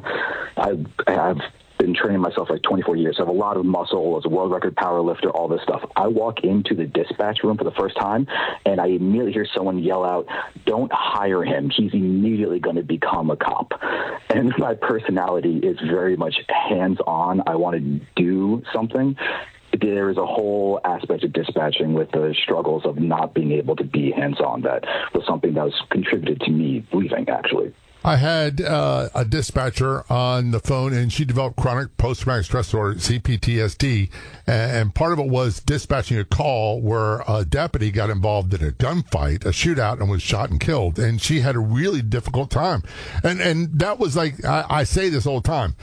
I have been training myself like twenty-four years. I have a lot of muscle, as a world record power lifter, all this stuff. I walk into the dispatch room for the first time, and I immediately hear someone yell out, "Don't hire him. He's immediately going to become a cop." And my personality is very much hands-on. I want to do something. There is a whole aspect of dispatching with the struggles of not being able to be hands-on that was something that was contributed to me leaving, actually. I had uh, a dispatcher on the phone, and she developed chronic post-traumatic stress disorder, C P T S D, and part of it was dispatching a call where a deputy got involved in a gunfight, a shootout, and was shot and killed, and she had a really difficult time. And and that was like, I, I say this all the time,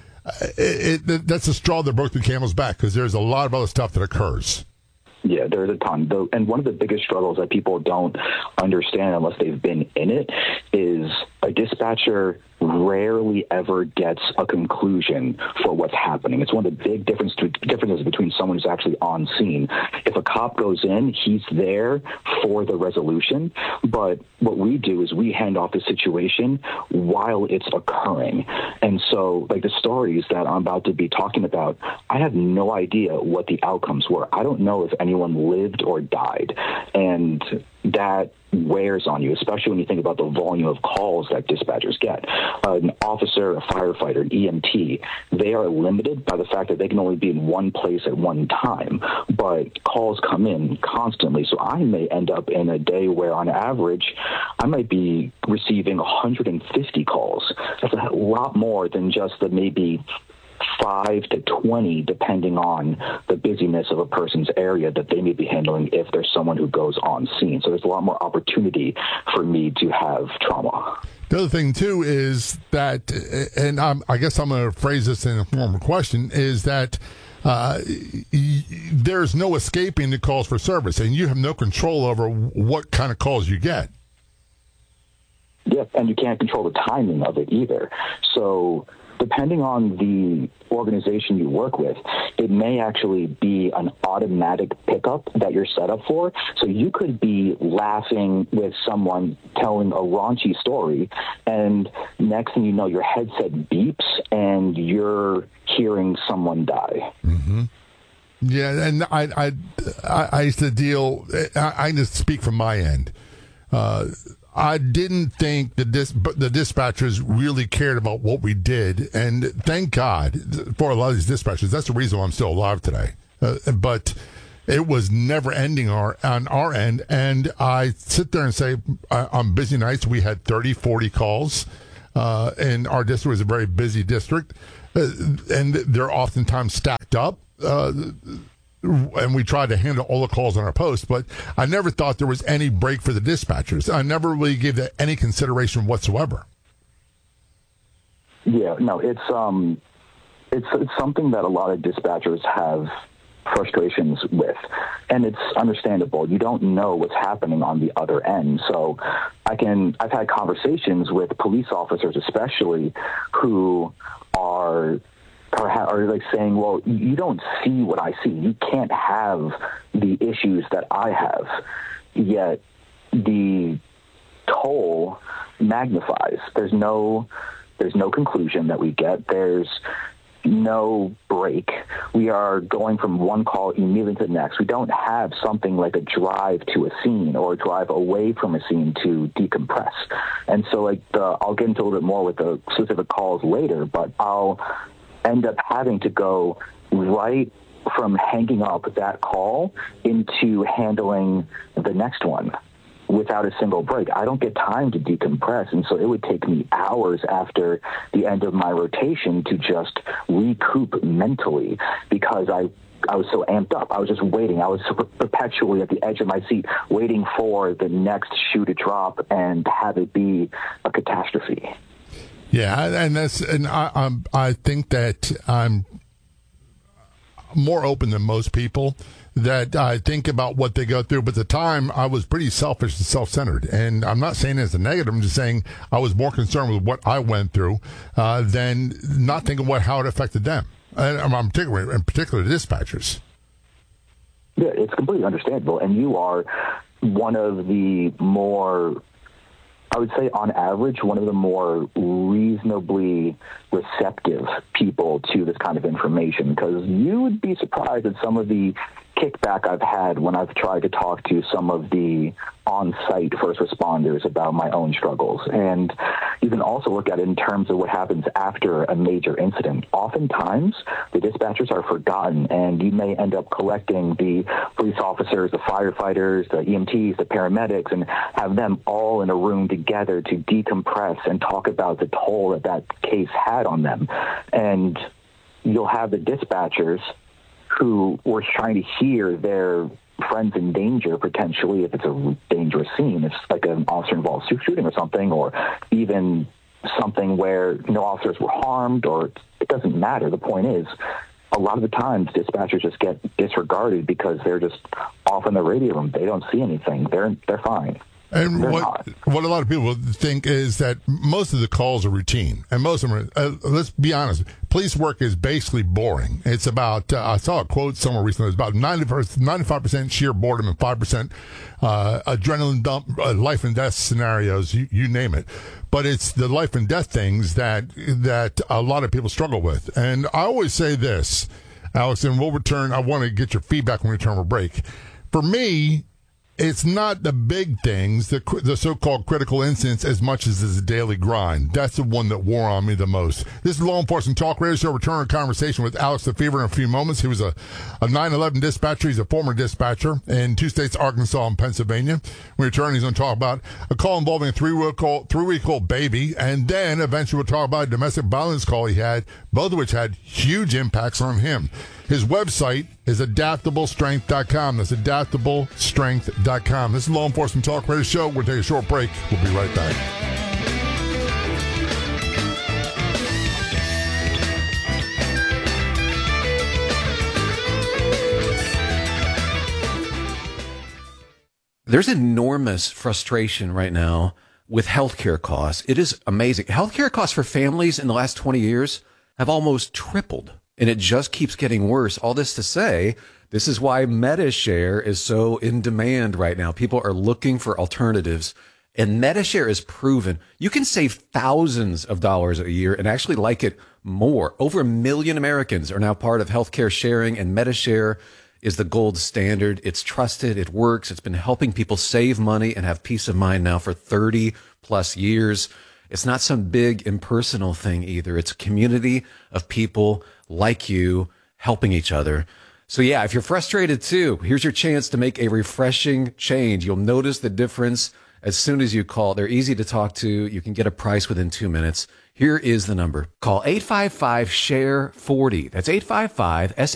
it, it, that's the straw that broke the camel's back, because there's a lot of other stuff that occurs. Yeah, there's a ton. And one of the biggest struggles that people don't understand unless they've been in it is a dispatcher rarely ever gets a conclusion for what's happening. It's one of the big difference to, differences between someone who's actually on scene. If a cop goes in, he's there for the resolution, but what we do is we hand off the situation while it's occurring. And so, like the stories that I'm about to be talking about, I have no idea what the outcomes were. I don't know if anyone lived or died. And that wears on you, especially when you think about the volume of calls that dispatchers get. Uh, an officer, a firefighter, an E M T, they are limited by the fact that they can only be in one place at one time, but calls come in constantly. So I may end up in a day where on average, I might be receiving one hundred fifty calls. That's a lot more than just the maybe five to twenty, depending on the busyness of a person's area that they may be handling if there's someone who goes on scene. So there's a lot more opportunity for me to have trauma. The other thing, too, is that, and I'm, I guess I'm going to phrase this in a form of question, is that uh, y- there's no escaping the calls for service, and you have no control over what kind of calls you get. Yep, and you can't control the timing of it either. So depending on the organization you work with, it may actually be an automatic pickup that you're set up for. So you could be laughing with someone telling a raunchy story, and next thing you know, your headset beeps and you're hearing someone die. Mm-hmm. Yeah, and I, I, I used to deal, I, I just speak from my end. Uh, I didn't think that this, the dispatchers really cared about what we did, and thank God for a lot of these dispatchers. That's the reason why I'm still alive today. Uh, but it was never ending our, on our end, and I sit there and say, uh, on busy nights, we had thirty, forty calls, uh, and our district was a very busy district, uh, and they're oftentimes stacked up. Uh, And we tried to handle all the calls on our post, but I never thought there was any break for the dispatchers. I never really gave that any consideration whatsoever. Yeah, no, it's um, it's it's something that a lot of dispatchers have frustrations with, and it's understandable. You don't know what's happening on the other end, so I can. I've had conversations with police officers, especially, who are. Are like saying, well, you don't see what I see. You can't have the issues that I have. Yet the toll magnifies. There's no, there's no conclusion that we get. There's no break. We are going from one call immediately to the next. We don't have something like a drive to a scene or a drive away from a scene to decompress. And so, like, the, I'll get into a little bit more with the specific calls later, but I'll end up having to go right from hanging up that call into handling the next one without a single break. I don't get time to decompress, and so it would take me hours after the end of my rotation to just recoup mentally because I I was so amped up. I was just waiting. I was perpetually at the edge of my seat waiting for the next shoe to drop and have it be a catastrophe. Yeah, and that's and I I'm, I think that I'm more open than most people. That I think about what they go through, but at the time I was pretty selfish and self-centered. And I'm not saying it as a negative. I'm just saying I was more concerned with what I went through uh, than not thinking what how it affected them. And I'm particularly in particular the dispatchers. Yeah, it's completely understandable, and you are one of the more. I would say on average, one of the more reasonably receptive people to this kind of information, because you would be surprised at some of the kickback I've had when I've tried to talk to some of the on-site first responders about my own struggles. And you can also look at it in terms of what happens after a major incident. Oftentimes, the dispatchers are forgotten, and you may end up collecting the police officers, the firefighters, the E M Ts, the paramedics, and have them all in a room together to decompress and talk about the toll that that case had on them. And you'll have the dispatchers who were trying to hear their friends in danger, potentially, if it's a dangerous scene, if it's like an officer-involved shooting or something, or even something where no officers were harmed, or it doesn't matter. The point is, a lot of the times, dispatchers just get disregarded because they're just off in the radio room. They don't see anything. They're they're fine. And They're what not. what a lot of people think is that most of the calls are routine, and most of them are, uh, let's be honest, police work is basically boring. It's about, uh, I saw a quote somewhere recently, it's about ninety-five percent sheer boredom and five percent uh, adrenaline dump, uh, life and death scenarios, you, you name it. But it's the life and death things that that a lot of people struggle with. And I always say this, Alex, and we'll return, I want to get your feedback when we return from break. For me, it's not the big things, the the so-called critical incidents, as much as it's a daily grind. That's the one that wore on me the most. This is Law Enforcement Talk Radio Show. Return a conversation with Alex Lefevre in a few moments. He was a, a nine eleven dispatcher. He's a former dispatcher in two states, Arkansas and Pennsylvania. When we return, he's going to talk about a call involving a three-week-old, three-week-old baby, and then eventually we'll talk about a domestic violence call he had, both of which had huge impacts on him. His website is adaptable strength dot com. That's adaptable strength dot com. This is Law Enforcement Talk Radio Show. We'll take a short break. We'll be right back. There's enormous frustration right now with healthcare costs. It is amazing. Healthcare costs for families in the last twenty years have almost tripled. And it just keeps getting worse. All this to say, this is why MediShare is so in demand right now. People are looking for alternatives. And MediShare is proven you can save thousands of dollars a year and actually like it more. Over a million Americans are now part of healthcare sharing, and MediShare is the gold standard. It's trusted. It works. It's been helping people save money and have peace of mind now for thirty plus years. It's not some big impersonal thing either. It's a community of people like you helping each other. So yeah, if you're frustrated too, here's your chance to make a refreshing change. You'll notice the difference as soon as you call. They're easy to talk to. You can get a price within two minutes. Here is the number. Call eight five five, S H A R E, forty. That's eight five five, S